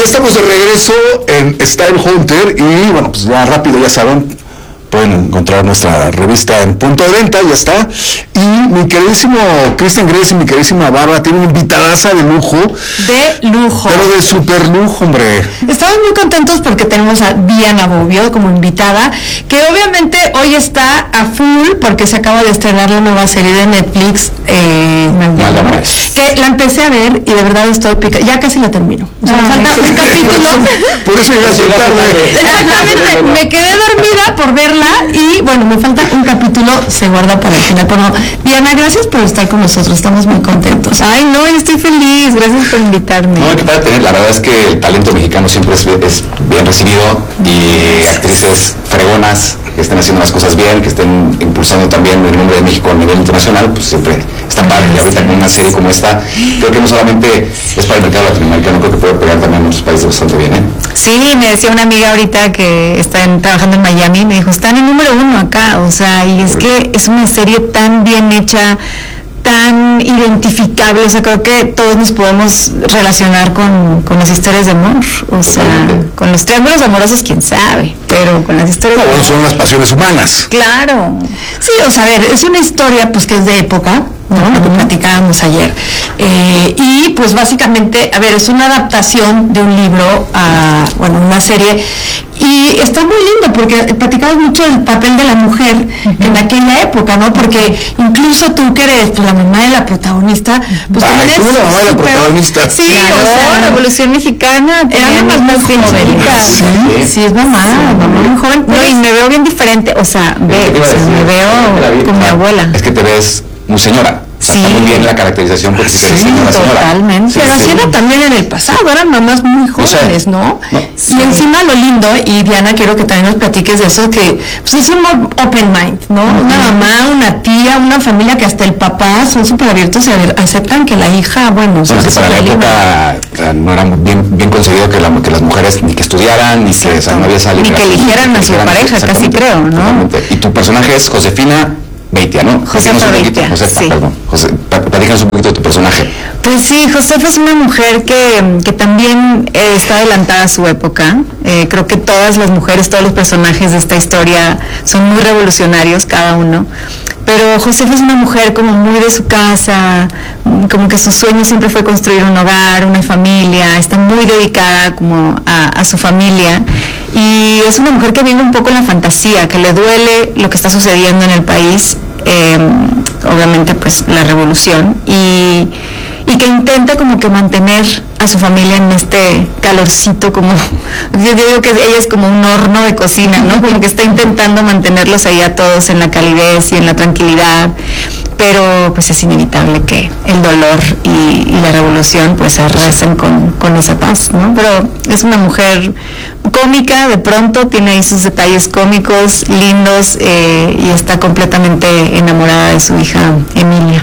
estamos de regreso en Style Hunter y bueno, pues ya rápido, ya saben, pueden encontrar nuestra revista en punto de venta, ya está. Y mi queridísimo Cristian Gress y mi queridísima Bárbara tienen una invitadaza de lujo. De lujo. Pero de super lujo, hombre. Estamos muy contentos porque tenemos a Diana Bobbio como invitada, que obviamente hoy está a full porque se acaba de estrenar la nueva serie de Netflix, que la empecé a ver y de verdad estoy pica. Ya casi la termino. O sea, me falta un capítulo. Por eso llegaste tarde. Exactamente, me quedé dormida por verla y bueno, me falta un capítulo, se guarda para el final. Pero Diana, gracias por estar con nosotros, estamos muy contentos. Ay, no, estoy feliz, gracias por invitarme. No, qué padre tener, la verdad es que el talento mexicano siempre es bien recibido y actrices fregonas que estén haciendo las cosas bien, que estén impulsando también el nombre de México a nivel internacional, pues siempre está padre. Y ahorita con una serie como esta, creo que no solamente es para el mercado latinoamericano, creo que puede pegar también en otros países bastante bien, ¿eh? Sí, me decía una amiga ahorita que está trabajando en Miami, me dijo, están en número 1 acá, o sea, y es que es una serie tan bien hecha, tan identificable, o sea, creo que todos nos podemos relacionar con las historias de amor, o sea, con los triángulos amorosos, quién sabe, pero con las historias de amor. Son las pasiones humanas. Claro. Sí, o sea, a ver, es una historia pues que es de época, ¿no? Lo que platicábamos ayer. Y pues básicamente, a ver, es una adaptación de un libro a, bueno, una serie. Y está muy lindo porque platicamos mucho del papel de la mujer en aquella época, ¿no? Porque incluso tú que eres la mamá de la protagonista, pues también eres la mamá de la protagonista. Sí, claro, o sea, la Revolución Mexicana era más joven. Sí, es mamá muy joven. No, y me veo bien diferente, o sea, me veo con mi abuela. Es que te ves muy señora. Sí. Está muy bien la caracterización porque sí, totalmente. Sí, pero así era también en el pasado, eran mamás muy jóvenes, ¿no? Sí. Y encima lo lindo, y Diana, quiero que también nos platiques de eso, que pues es un open mind, ¿no? Una mamá, una tía, una familia que hasta el papá son súper abiertos y aceptan que la hija, bueno, que para la época no era bien concebido que las mujeres ni que estudiaran, ni que no había salido. Ni que eligieran a su pareja, casi creo, ¿no? Totalmente. Y tu personaje es Josefina Beitia, ¿no? Josefa Beitia, sí. Perdón. Platícanos un poquito de tu personaje. Pues sí, Josefa es una mujer que también está adelantada a su época. Creo que todas las mujeres, todos los personajes de esta historia son muy revolucionarios, cada uno. Pero Josefa es una mujer como muy de su casa, como que su sueño siempre fue construir un hogar, una familia, está muy dedicada como a su familia. Y es una mujer que vive un poco en la fantasía, que le duele lo que está sucediendo en el país, obviamente pues la revolución, y que intenta como que mantener a su familia en este calorcito, como yo digo que ella es como un horno de cocina, ¿no? Como que está intentando mantenerlos ahí a todos en la calidez y en la tranquilidad, pero pues es inevitable que el dolor y la revolución pues se arrasen con esa paz, ¿no? Pero es una mujer cómica, de pronto tiene ahí sus detalles cómicos, lindos, y está completamente enamorada de su hija Emilia.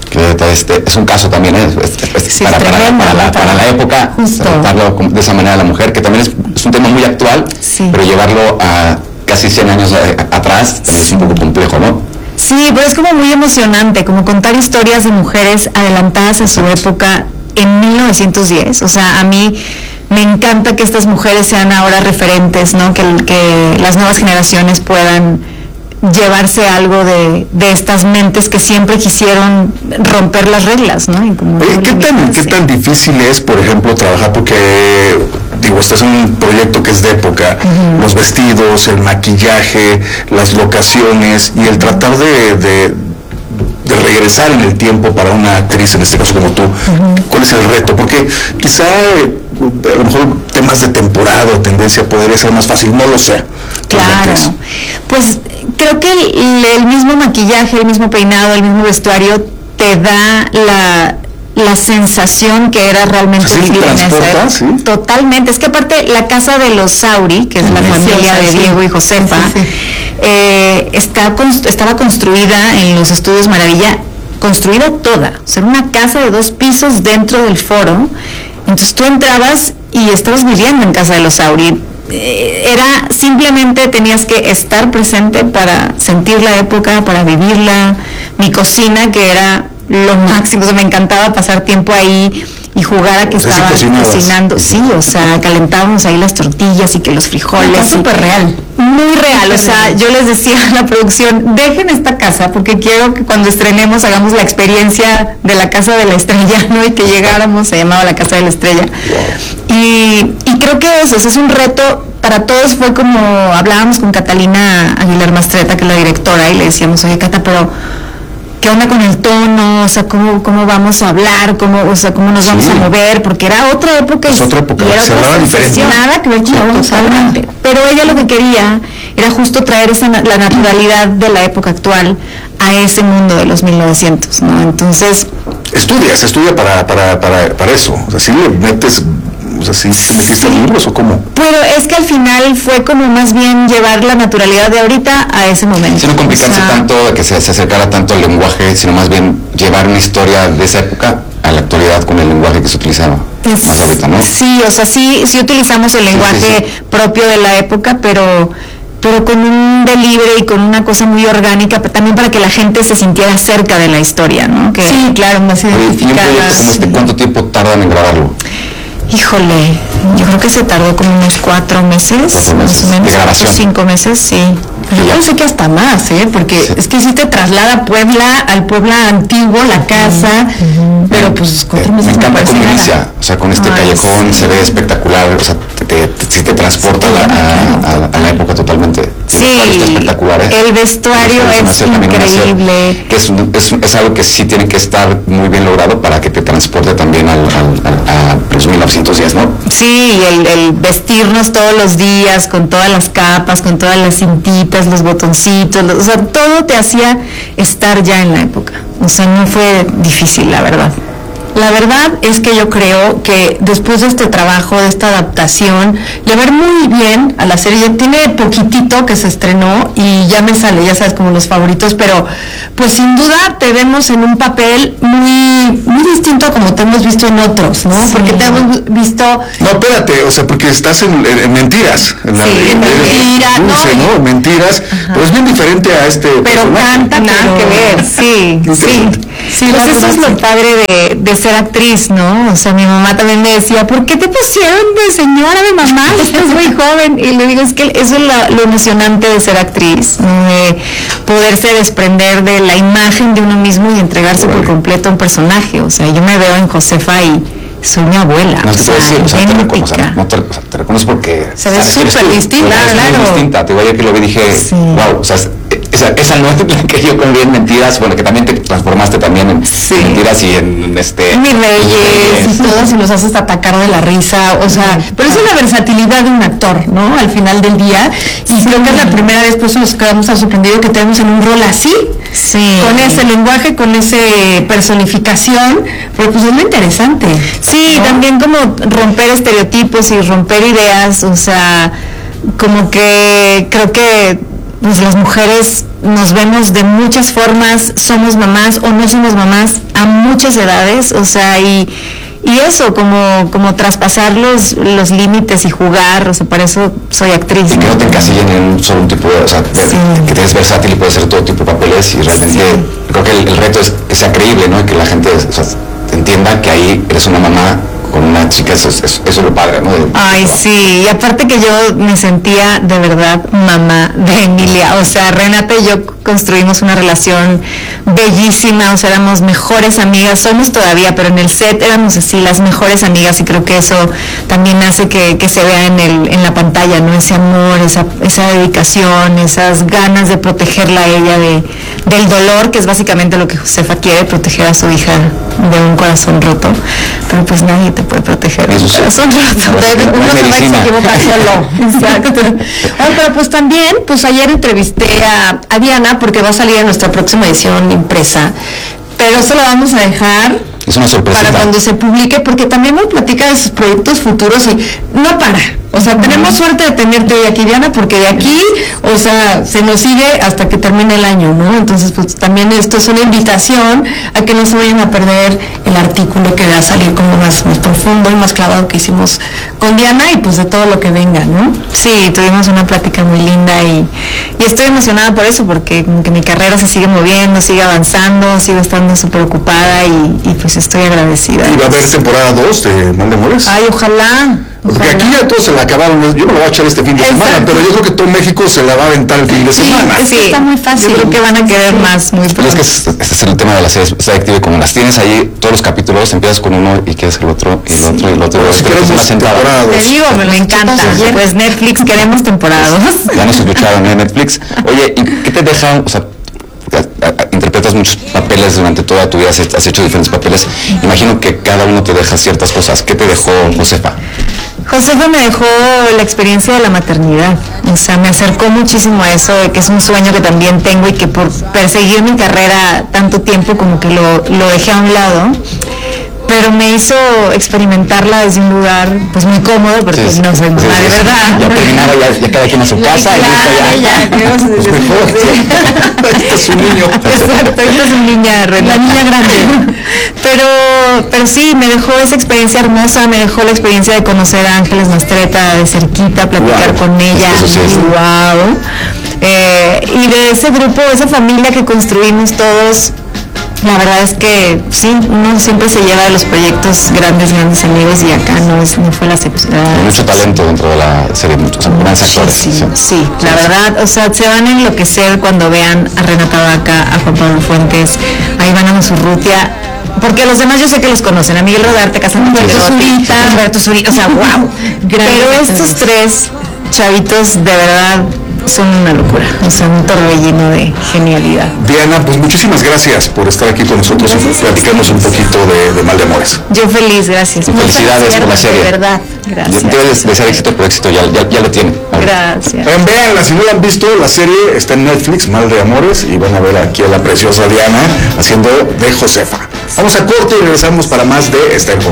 Es un caso también, sí, para la época, tratarlo de esa manera a la mujer, que también es un tema muy actual, sí. Pero llevarlo a casi 100 años atrás es un poco complejo, ¿no? Sí, pero es como muy emocionante, como contar historias de mujeres adelantadas a su época en 1910, o sea, a mí me encanta que estas mujeres sean ahora referentes, ¿no? Que las nuevas generaciones puedan llevarse algo de estas mentes que siempre quisieron romper las reglas, ¿no? ¿Qué tan difícil es, por ejemplo, trabajar? Porque, digo, este es un proyecto que es de época, los vestidos, el maquillaje, las locaciones y el tratar de regresar en el tiempo para una actriz, en este caso como tú. ¿Cuál es el reto? Porque quizá a lo mejor temas de temporada o tendencia podría ser más fácil, no lo sé. Claro, pues creo que el mismo maquillaje, el mismo peinado, el mismo vestuario te da la sensación que era realmente vivir en esa época. ¿Sí? Totalmente, es que aparte la casa de los Sauri, que es la familia de Diego y Josefa, estaba construida en los estudios Maravilla, construida toda, o sea, una casa de 2 pisos dentro del foro. Entonces tú entrabas y estabas viviendo en casa de los Sauri. Era simplemente tenías que estar presente para sentir la época, para vivirla. Mi cocina, que era lo máximo, o sea, me encantaba pasar tiempo ahí y jugar a que estaba cocinando. Sí, o sea, calentábamos ahí las tortillas y que los frijoles. Es súper real. Muy real, o sea, yo les decía a la producción, dejen esta casa porque quiero que cuando estrenemos hagamos la experiencia de la Casa de la Estrella, ¿no? Y que llegáramos, se llamaba la Casa de la Estrella. Y creo que eso es un reto para todos. Fue como, hablábamos con Catalina Aguilar Mastreta, que es la directora, y le decíamos, oye, Cata, pero ¿qué onda con el tono? O sea, ¿cómo vamos a hablar? ¿Cómo nos vamos a mover? Porque era otra época. Es otra época, era se hablaba diferente. Nada que ver con totalmente. Pero ella lo que quería era justo traer la naturalidad de la época actual a ese mundo de los 1900, ¿no? Entonces... Se estudia para eso. O sea, si le metes... O sea, ¿sí metiste libros o cómo? Pero es que al final fue como más bien llevar la naturalidad de ahorita a ese momento. Si no complicarse tanto, que se acercara tanto al lenguaje, sino más bien llevar una historia de esa época a la actualidad con el lenguaje que se utilizaba más ahorita, ¿no? Sí, o sea, sí utilizamos el lenguaje propio de la época, pero con un delivery y con una cosa muy orgánica, pero también para que la gente se sintiera cerca de la historia, ¿no? Que, sí, claro, más identificada. ¿Y un proyecto como este, cuánto tiempo tardan en grabarlo? Híjole, yo creo que se tardó como unos 4 meses, más o menos, 5 meses, sí. Pero yo pensé que hasta más, porque es que sí te traslada al Puebla antiguo, la casa, pero pues 4 meses. Me encanta cómo inicia, o sea, con este callejón se ve espectacular, o sea, te transporta a la época totalmente. Sí, espectacular, el vestuario es increíble. Que es algo que sí tiene que estar muy bien logrado para que te transporte también a los 1910, ¿no? Sí, el vestirnos todos los días con todas las capas, con todas las cintitas, los botoncitos, o sea, todo te hacía estar ya en la época. O sea, no fue difícil, la verdad. La verdad es que yo creo que después de este trabajo, de esta adaptación, le va a ir muy bien a la serie. Tiene poquitito que se estrenó y ya me sale, ya sabes, como los favoritos, pero pues sin duda te vemos en un papel muy distinto a como te hemos visto en otros, ¿no? Sí. Porque te hemos visto... No, espérate, o sea, porque estás en Mentiras. En Mentiras, ¿no? Mentiras, pero es bien diferente a este pero personaje. Canta, nada que ver, sí. Sí, pues eso es lo padre de ser actriz, ¿no? O sea, mi mamá también me decía, ¿por qué te pusieron de señora, de mamá? Estás muy joven. Y le digo, es que eso es lo emocionante de ser actriz, ¿no? De poderse desprender de la imagen de uno mismo y entregarse por completo a un personaje. O sea, yo me veo en Josefa y soy mi abuela. No, te reconozco porque se ve súper distinta, claro. Distinta. Te voy a decir que lo vi y dije, wow, o sea, esa no es la que yo vi en Mentiras, bueno, que también te transformaste también en Mentiras y en Mi Reyes y todos, y los haces atacar de la risa, o sea, pero es una versatilidad de un actor, ¿no? Al final del día, y creo que es la primera vez, por eso nos quedamos tan sorprendidos que tenemos en un rol así, con ese lenguaje, con esa personificación, pero pues es lo interesante. Sí, ¿no? También como romper estereotipos y romper ideas, o sea, como que creo que pues las mujeres nos vemos de muchas formas, somos mamás o no somos mamás a muchas edades, o sea, y eso, como traspasar los límites y jugar, o sea, para eso soy actriz. Y que no te encasillen en un solo tipo de, o sea, que eres versátil y puedes hacer todo tipo de papeles y realmente creo que el reto es que sea creíble, ¿no? Y que la gente, o sea, entienda que ahí eres una mamá con una chica, eso es lo padre, ¿no? Ay, sí, y aparte que yo me sentía de verdad mamá de Emilia, o sea, Renata y yo construimos una relación bellísima, o sea, éramos mejores amigas, somos todavía, pero en el set éramos así, las mejores amigas, y creo que eso también hace que se vea en la pantalla, ¿no? Ese amor, esa dedicación, esas ganas de protegerla a ella del dolor, que es básicamente lo que Josefa quiere, proteger a su hija de un corazón roto, pero pues nadie te puede proteger de un corazón roto. Uno se va a equivocar solo. Exacto. Pero pues también, pues ayer entrevisté a Diana, porque va a salir en nuestra próxima edición impresa, pero eso lo vamos a dejar es una sorpresa para cuando se publique, porque también nos platica de sus proyectos futuros y no para. O sea, tenemos suerte de tenerte hoy aquí, Diana, porque de aquí, o sea, se nos sigue hasta que termine el año, ¿no? Entonces, pues también esto es una invitación a que no se vayan a perder el artículo que va a salir como más profundo y más clavado que hicimos con Diana y pues de todo lo que venga, ¿no? Sí, tuvimos una plática muy linda y estoy emocionada por eso, porque como que mi carrera se sigue moviendo, sigue avanzando, sigo estando súper ocupada y pues estoy agradecida. ¿Y va a haber temporada 2 de Mal de Amores? Ay, ojalá. Porque aquí ya todos se la acabaron, yo me la voy a echar este fin de semana, pero yo creo que todo México se la va a aventar el fin de semana. Sí, está muy fácil. Yo creo que van a querer más muy pronto. Es que este es el tema de las series Active, como las tienes ahí, todos los capítulos, empiezas con uno y quieres el otro, y el otro, y el otro. Pero si queremos más temporada 2. Te digo, me encanta. Pues Netflix, queremos temporadas. Ya nos escucharon en Netflix. Oye, ¿y qué te deja, o sea, interpretas muchos papeles durante toda tu vida, has hecho diferentes papeles, imagino que cada uno te deja ciertas cosas? ¿Qué te dejó Josefa? Josefa me dejó la experiencia de la maternidad, o sea, me acercó muchísimo a eso, de que es un sueño que también tengo y que por perseguir mi carrera tanto tiempo como que lo dejé a un lado, pero me hizo experimentarla desde un lugar pues muy cómodo, porque Sí, no soy mamá de verdad. Ya terminaba, ya cada quien a su casa, Este es un niño. Exacto, esta es una niña, la niña grande. Pero sí, me dejó esa experiencia hermosa, me dejó la experiencia de conocer a Ángeles Mastreta de cerquita, platicar con ella. Eso sí es. Wow. Y de ese grupo, esa familia que construimos todos, la verdad es que sí, uno siempre se lleva de los proyectos grandes amigos y acá no fue la excepción. Hay mucho talento dentro de la serie, muchos grandes actores. Sí, la verdad, o sea, se van a enloquecer cuando vean a Renata Vaca, a Juan Pablo Fuentes, a Iván Amusurrutia, porque los demás yo sé que los conocen, a Miguel Rodarte, Cassandra Humberto Zurita, o sea, wow. Pero estos tres chavitos de verdad son una locura, son un torbellino de genialidad. Diana, pues muchísimas gracias por estar aquí con nosotros y platicarnos un poquito de Mal de Amores. Yo feliz, gracias. Felicidades por la serie. De verdad, gracias. Debes desear éxito, pero éxito ya lo tiene. Gracias. Véanla, si no la han visto, la serie está en Netflix, Mal de Amores, y van a ver aquí a la preciosa Diana haciendo de Josefa. Vamos a corte y regresamos para más de Esta Información.